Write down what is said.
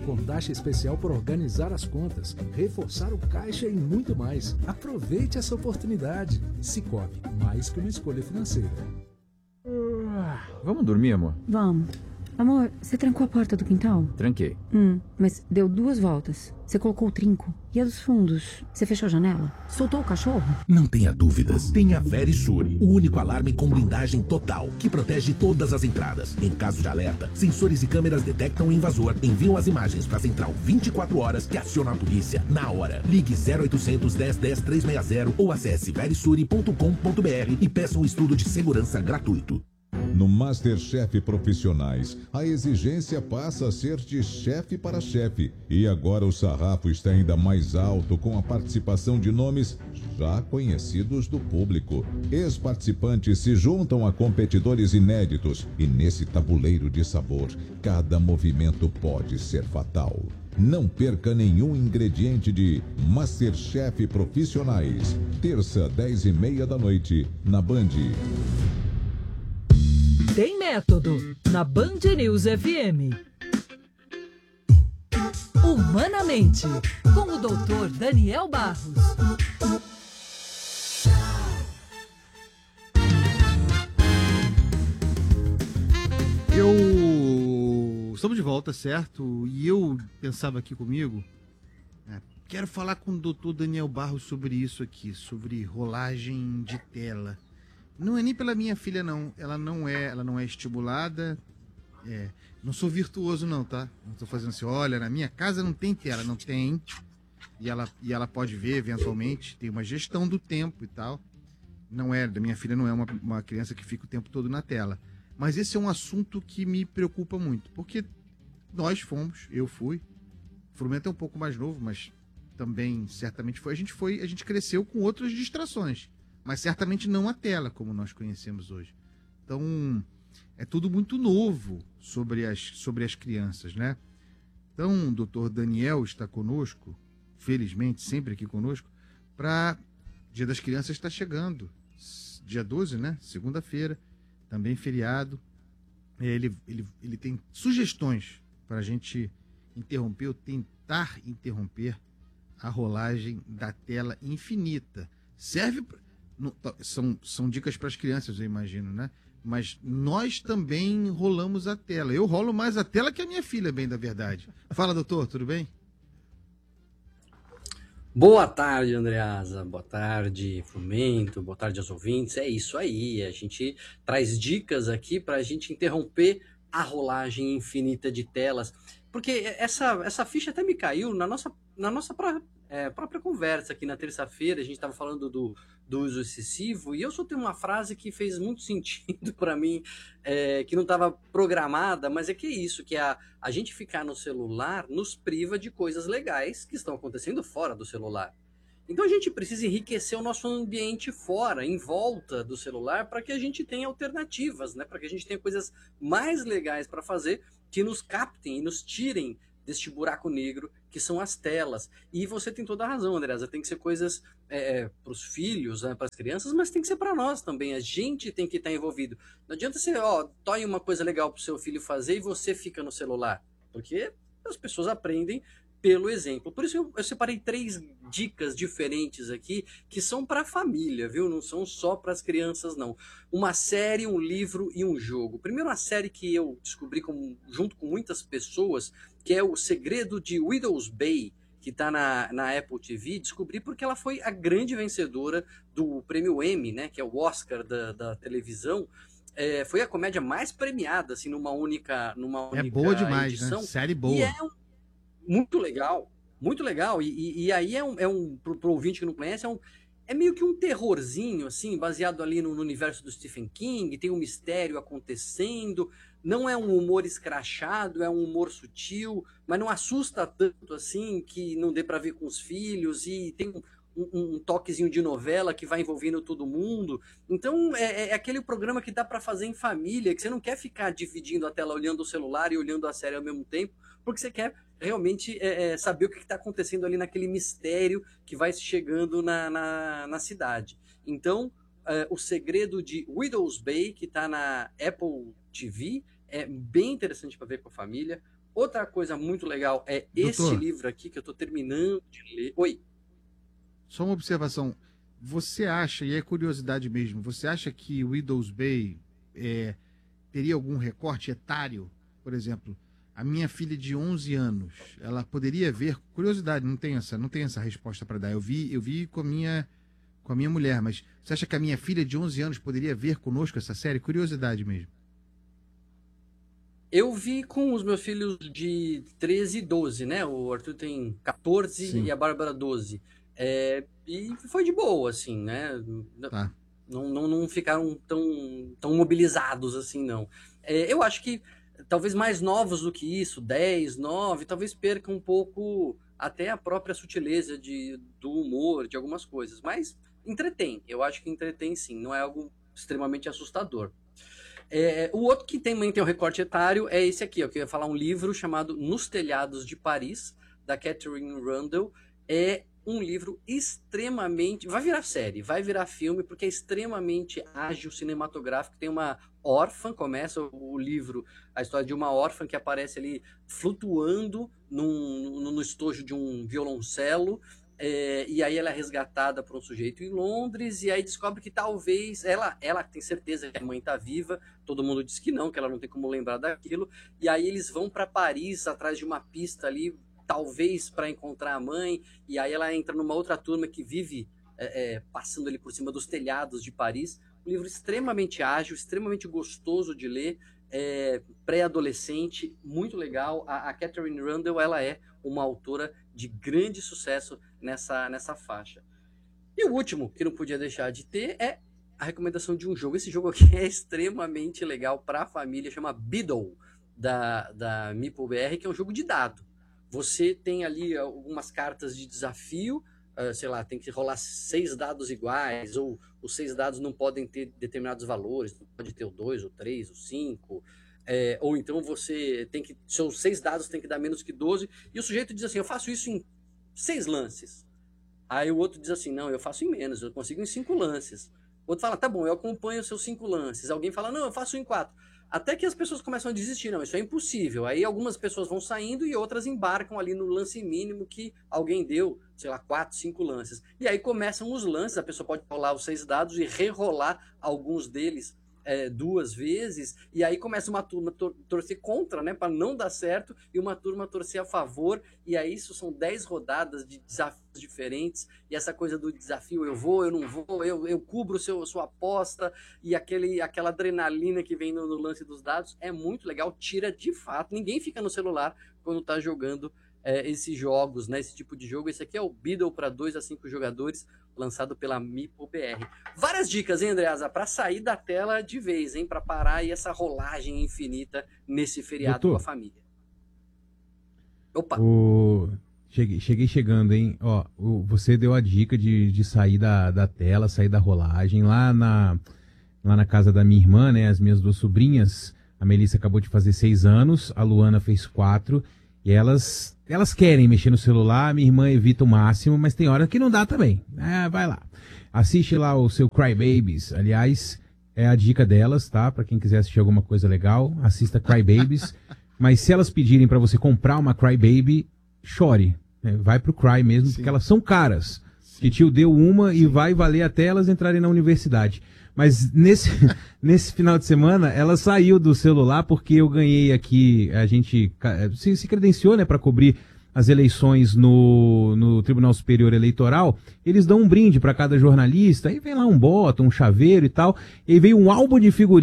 com taxa especial por organizar as contas, reforçar o caixa e muito mais. Aproveite essa oportunidade. Sicoob, mais que uma escolha financeira. Vamos dormir, amor? Vamos. Amor, você trancou a porta do quintal? Tranquei. Mas deu 2 voltas. Você colocou o trinco. E a dos fundos? Você fechou a janela? Soltou o cachorro? Não tenha dúvidas. Tenha a Verisure, o único alarme com blindagem total, que protege todas as entradas. Em caso de alerta, sensores e câmeras detectam o invasor, enviam as imagens para a central 24 horas que aciona a polícia na hora. Ligue 0800 10 10 360 ou acesse verisure.com.br e peça um estudo de segurança gratuito. No MasterChef Profissionais, a exigência passa a ser de chefe para chefe. E agora o sarrafo está ainda mais alto com a participação de nomes já conhecidos do público. Ex-participantes se juntam a competidores inéditos e nesse tabuleiro de sabor, cada movimento pode ser fatal. Não perca nenhum ingrediente de MasterChef Profissionais. Terça, 10h30 da noite, na Band. Tem método na Band News FM. Humanamente, com o Dr. Daniel Barros. Estamos de volta, certo? E eu pensava aqui comigo, quero falar com o Dr. Daniel Barros sobre isso aqui, sobre rolagem de tela. Não é nem pela minha filha, não. Ela não é estimulada. Não sou virtuoso, não, tá? Não tô fazendo assim, olha, na minha casa não tem tela. Não tem. E ela pode ver, eventualmente. Tem uma gestão do tempo e tal. Da minha filha não é uma criança que fica o tempo todo na tela. Mas esse é um assunto que me preocupa muito. Porque eu fui. O Frumento é um pouco mais novo, mas também certamente foi. A gente cresceu com outras distrações. Mas certamente não a tela, como nós conhecemos hoje. Então, é tudo muito novo sobre as crianças, né? Então, o doutor Daniel está conosco, felizmente, sempre aqui conosco, para Dia das Crianças está chegando. Dia 12, né? Segunda-feira, também feriado. Ele tem sugestões para a gente interromper ou tentar interromper a rolagem da tela infinita. Serve para... São dicas para as crianças, eu imagino, né? Mas nós também rolamos a tela. Eu rolo mais a tela que a minha filha, bem da verdade. Fala, doutor, tudo bem? Boa tarde, Andreasa. Boa tarde, Frumento. Boa tarde aos ouvintes. É isso aí. A gente traz dicas aqui para a gente interromper a rolagem infinita de telas. Porque essa ficha até me caiu na nossa própria conversa aqui na terça-feira. A gente estava falando do uso excessivo, e eu só tenho uma frase que fez muito sentido para mim, que não estava programada, mas é isso, que a gente ficar no celular nos priva de coisas legais que estão acontecendo fora do celular. Então a gente precisa enriquecer o nosso ambiente fora, em volta do celular, para que a gente tenha alternativas, né? Para que a gente tenha coisas mais legais para fazer, que nos captem e nos tirem deste buraco negro que são as telas. E você tem toda a razão, Andreasa, tem que ser coisas para os filhos, né, para as crianças, mas tem que ser para nós também. A gente tem que estar envolvido. Não adianta você, toie uma coisa legal para o seu filho fazer e você fica no celular, porque as pessoas aprendem pelo exemplo. Por isso eu separei 3 dicas diferentes aqui, que são para a família, viu? Não são só para as crianças, não. Uma série, um livro e um jogo. Primeiro, uma série que eu descobri junto com muitas pessoas, que é O Segredo de Widow's Bay, que está na Apple TV. Descobri porque ela foi a grande vencedora do prêmio Emmy, né? Que é o Oscar da televisão. Foi a comédia mais premiada, assim, numa única boa demais, edição. Né? Série boa. E muito legal, muito legal. E aí pro ouvinte que não conhece, é meio que um terrorzinho, assim, baseado ali no universo do Stephen King. Tem um mistério acontecendo. Não é um humor escrachado, é um humor sutil, mas não assusta tanto assim que não dê para ver com os filhos. E tem um toquezinho de novela que vai envolvendo todo mundo. Então é aquele programa que dá para fazer em família, que você não quer ficar dividindo a tela, olhando o celular e olhando a série ao mesmo tempo, porque você quer realmente saber o que está acontecendo ali naquele mistério que vai chegando na cidade. Então, O Segredo de Widow's Bay, que está na Apple TV, é bem interessante para ver com a família. Outra coisa muito legal é este livro aqui que eu estou terminando de ler. Oi. Só uma observação. Você acha, e é curiosidade mesmo, você acha que Widow's Bay teria algum recorte etário? Por exemplo, a minha filha de 11 anos, ela poderia ver... Curiosidade, não tem essa resposta para dar. Eu vi com a minha mulher, mas você acha que a minha filha de 11 anos poderia ver conosco essa série? Curiosidade mesmo. Eu vi com os meus filhos de 13 e 12, né? O Arthur tem 14 Sim. e a Bárbara 12. E foi de boa, assim, né? Tá. Não ficaram tão mobilizados assim, não. Eu acho que talvez mais novos do que isso, 10, 9, talvez percam um pouco até a própria sutileza do humor, de algumas coisas. Mas entretém, eu acho que entretém sim, não é algo extremamente assustador. O outro que também tem um recorte etário é esse aqui, ó, que eu ia falar um livro chamado Nos Telhados de Paris, da Catherine Rundell. É um livro extremamente... Vai virar série, vai virar filme, porque é extremamente ágil, cinematográfico. Tem uma órfã, começa o livro, a história de uma órfã que aparece ali flutuando no estojo de um violoncelo, e aí ela é resgatada por um sujeito em Londres, e aí descobre que talvez... Ela tem certeza que a mãe está viva, todo mundo diz que ela não tem como lembrar daquilo, e aí eles vão para Paris, atrás de uma pista ali, talvez para encontrar a mãe, e aí ela entra numa outra turma que vive passando ali por cima dos telhados de Paris. Um livro extremamente ágil, extremamente gostoso de ler, pré-adolescente, muito legal. A Catherine Rundell, ela é uma autora de grande sucesso nessa faixa. E o último, que não podia deixar de ter, é a recomendação de um jogo. Esse jogo aqui é extremamente legal para a família, chama Beedle, da MeepleBR, que é um jogo de dado. Você tem ali algumas cartas de desafio, sei lá, tem que rolar 6 dados iguais, ou os 6 dados não podem ter determinados valores, pode ter o 2, o 3, o 5, ou então você tem que... Seus 6 dados tem que dar menos que 12, e o sujeito diz assim, eu faço isso em 6 lances. Aí o outro diz assim, não, eu faço em menos, eu consigo em 5 lances. O outro fala, tá bom, eu acompanho os seus 5 lances. Alguém fala, não, eu faço em 4. Até que as pessoas começam a desistir, não, isso é impossível. Aí algumas pessoas vão saindo e outras embarcam ali no lance mínimo que alguém deu, sei lá, 4, 5 lances. E aí começam os lances, a pessoa pode rolar os 6 dados e rerolar alguns deles 2 vezes, e aí começa uma turma torcer contra, né, para não dar certo, e uma turma torcer a favor, e aí isso são 10 rodadas de desafios diferentes, e essa coisa do desafio, eu vou, eu não vou, eu cubro sua aposta, e aquela adrenalina que vem no lance dos dados, é muito legal, tira de fato, ninguém fica no celular quando tá jogando esses jogos, né, esse tipo de jogo. Esse aqui é o Beedle para 2 a 5 jogadores, lançado pela MeepleBR. Várias dicas, hein, Andreasa, para sair da tela de vez, hein, para parar aí essa rolagem infinita nesse feriado, doutor, com a família. Opa! Cheguei chegando, hein? Ó, você deu a dica de sair da tela, sair da rolagem. Lá na casa da minha irmã, né, as minhas 2 sobrinhas, a Melissa acabou de fazer 6 anos, a Luana fez 4, e elas querem mexer no celular, minha irmã evita o máximo, mas tem hora que não dá também. Vai lá. Assiste lá o seu Cry Babies. Aliás, é a dica delas, tá? Pra quem quiser assistir alguma coisa legal, assista Cry Babies. Mas se elas pedirem pra você comprar uma Cry Baby, chore. Né? Vai pro Cry mesmo, sim, porque elas são caras. Sim. Que tio deu uma, sim, e vai valer até elas entrarem na universidade. Mas nesse final de semana, ela saiu do celular porque eu ganhei aqui, a gente se credenciou, né, para cobrir as eleições no Tribunal Superior Eleitoral. Eles dão um brinde para cada jornalista, aí vem lá um bota, um chaveiro e tal, e aí veio um álbum de figurinhas